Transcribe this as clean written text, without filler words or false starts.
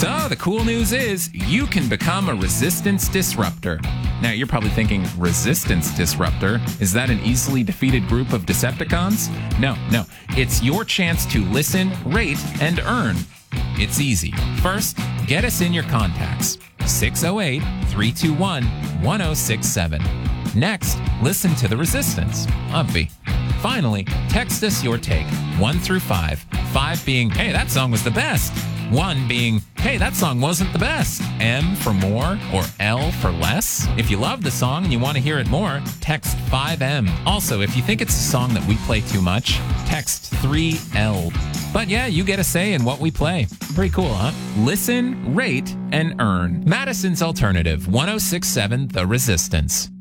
So the cool news is you can become a resistance disruptor. Now you're probably thinking, resistance disruptor? Is that an easily defeated group of Decepticons? No. It's your chance to listen, rate, and earn. It's easy. First, get us in your contacts. 608-321-1067. Next, listen to The Resistance. Uppy. Finally, text us your take, 1 through 5. 5 being, hey, that song was the best. 1 being, hey, that song wasn't the best. M for more or L for less. If you love the song and you want to hear it more, text 5M. Also, if you think it's a song that we play too much, text 3L. But yeah, you get a say in what we play. Pretty cool, huh? Listen, rate, and earn. Madison's Alternative, 1067 The Resistance.